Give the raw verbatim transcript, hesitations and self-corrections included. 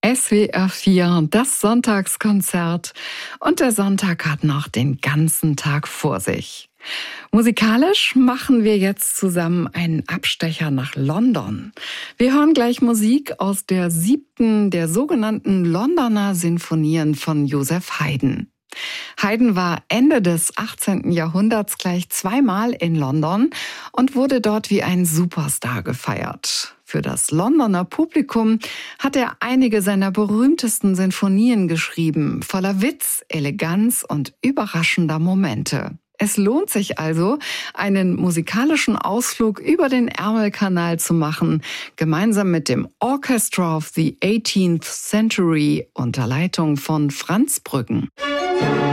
S W R vier, das Sonntagskonzert. Und der Sonntag hat noch den ganzen Tag vor sich. Musikalisch machen wir jetzt zusammen einen Abstecher nach London. Wir hören gleich Musik aus der siebten der sogenannten Londoner Sinfonien von Joseph Haydn. Haydn war Ende des achtzehnten Jahrhunderts gleich zweimal in London und wurde dort wie ein Superstar gefeiert. Für das Londoner Publikum hat er einige seiner berühmtesten Sinfonien geschrieben, voller Witz, Eleganz und überraschender Momente. Es lohnt sich also, einen musikalischen Ausflug über den Ärmelkanal zu machen, gemeinsam mit dem Orchestra of the eighteenth Century unter Leitung von Franz Brüggen.